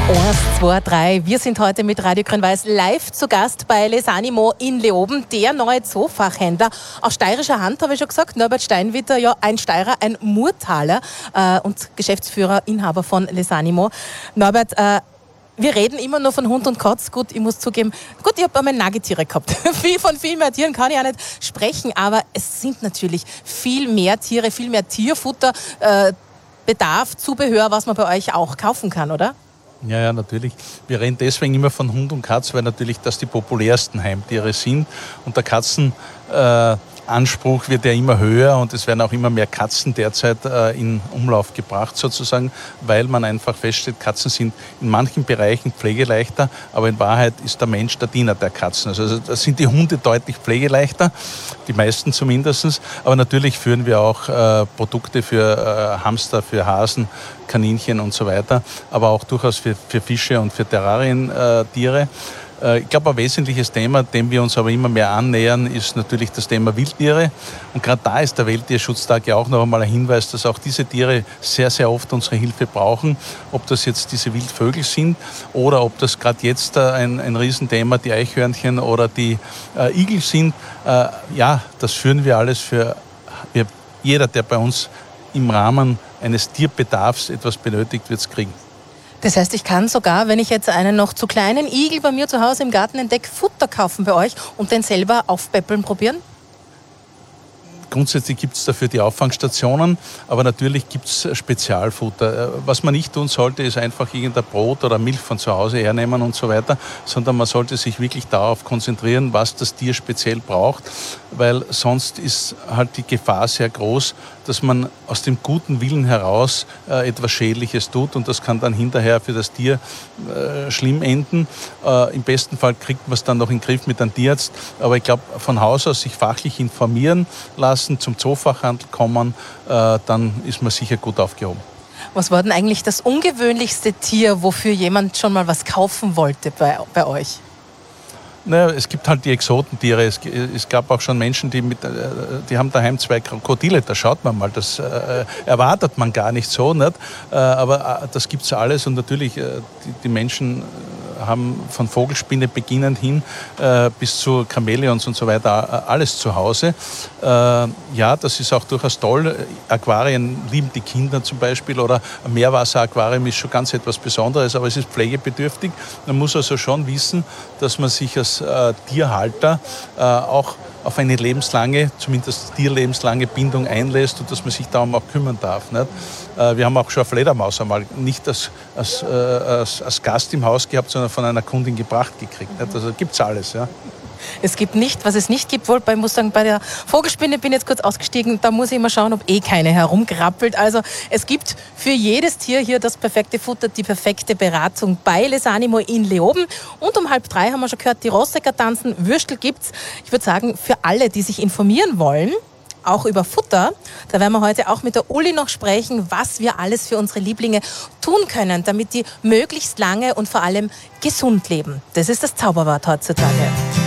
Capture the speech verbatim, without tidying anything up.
Eins, zwei, drei. Wir sind heute mit Radio Grün-Weiß live zu Gast bei Les Animaux in Leoben, der neue Zoofachhändler. Aus steirischer Hand, habe ich schon gesagt, Norbert Steinwitter, ja, ein Steirer, ein Murtaler äh, und Geschäftsführer, Inhaber von Les Animaux. Norbert, äh, wir reden immer nur von Hund und Katz. Gut, ich muss zugeben, gut, ich habe einmal Nagetiere gehabt. Von viel mehr Tieren kann ich auch nicht sprechen, aber es sind natürlich viel mehr Tiere, viel mehr Tierfutter, äh, Bedarf, Zubehör, was man bei euch auch kaufen kann, oder? Ja, ja, natürlich. Wir reden deswegen immer von Hund und Katz, weil natürlich das die populärsten Heimtiere sind. Und der Katzenanspruch äh, wird ja immer höher und es werden auch immer mehr Katzen derzeit äh, in Umlauf gebracht sozusagen, weil man einfach feststellt, Katzen sind in manchen Bereichen pflegeleichter, aber in Wahrheit ist der Mensch der Diener der Katzen. Also da sind die Hunde deutlich pflegeleichter, die meisten zumindest. Aber natürlich führen wir auch äh, Produkte für äh, Hamster, für Hasen, Kaninchen und so weiter, aber auch durchaus für, für Fische und für Terrarientiere. Äh, ich glaube, ein wesentliches Thema, dem wir uns aber immer mehr annähern, ist natürlich das Thema Wildtiere. Und gerade da ist der Welttierschutztag ja auch noch einmal ein Hinweis, dass auch diese Tiere sehr, sehr oft unsere Hilfe brauchen. Ob das jetzt diese Wildvögel sind oder ob das gerade jetzt äh, ein, ein Riesenthema, die Eichhörnchen oder die äh, Igel sind. Äh, ja, das führen wir alles für wir, jeder, der bei uns im Rahmen eines Tierbedarfs etwas benötigt, wird es kriegen. Das heißt, ich kann sogar, wenn ich jetzt einen noch zu kleinen Igel bei mir zu Hause im Garten entdecke, Futter kaufen bei euch und den selber aufpäppeln probieren? Grundsätzlich gibt es dafür die Auffangstationen, aber natürlich gibt es Spezialfutter. Was man nicht tun sollte, ist einfach irgendein Brot oder Milch von zu Hause hernehmen und so weiter, sondern man sollte sich wirklich darauf konzentrieren, was das Tier speziell braucht, weil sonst ist halt die Gefahr sehr groß, dass man aus dem guten Willen heraus äh, etwas Schädliches tut und das kann dann hinterher für das Tier äh, schlimm enden. Äh, Im besten Fall kriegt man es dann noch in den Griff mit einem Tierarzt, aber ich glaube, von Haus aus sich fachlich informieren lassen, zum Zoofachhandel kommen, äh, dann ist man sicher gut aufgehoben. Was war denn eigentlich das ungewöhnlichste Tier, wofür jemand schon mal was kaufen wollte bei, bei euch? Naja, es gibt halt die Exotentiere. Es, es gab auch schon Menschen, die, mit, die haben daheim zwei Krokodile. Da schaut man mal, das äh, erwartet man gar nicht so. Nicht? Äh, aber äh, das gibt es alles. Und natürlich, äh, die, die Menschen haben von Vogelspinne beginnend hin äh, bis zu Chamäleons und so weiter alles zu Hause. Äh, ja, das ist auch durchaus toll. Aquarien lieben die Kinder zum Beispiel oder ein Meerwasseraquarium ist schon ganz etwas Besonderes, aber es ist pflegebedürftig. Man muss also schon wissen, dass man sich als äh, Tierhalter äh, auch auf eine lebenslange, zumindest tierlebenslange Bindung einlässt und dass man sich darum auch kümmern darf. Nicht? Äh, wir haben auch schon eine Fledermaus einmal nicht als, als, äh, als, als Gast im Haus gehabt, sondern von einer Kundin gebracht gekriegt. Nicht? Also gibt's alles. Ja. Es gibt nicht, was es nicht gibt. Wohl, ich muss sagen, bei der Vogelspinne bin ich jetzt kurz ausgestiegen. Da muss ich immer schauen, ob eh keine herumgrappelt. Also es gibt für jedes Tier hier das perfekte Futter, die perfekte Beratung bei Les Animaux in Leoben. Und um halb drei haben wir schon gehört, die Rossecker tanzen, Würstel gibt's. Ich würde sagen, für alle, die sich informieren wollen, auch über Futter. Da werden wir heute auch mit der Uli noch sprechen, was wir alles für unsere Lieblinge tun können, damit die möglichst lange und vor allem gesund leben. Das ist das Zauberwort heutzutage.